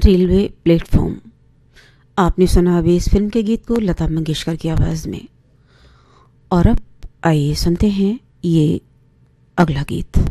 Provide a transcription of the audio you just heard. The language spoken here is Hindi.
Railway platform. आपने सुना अभी इस फिल्म के गीत को लता मंगेशकर की आवाज़ में। और अब आइए सुनते हैं ये अगला गीत।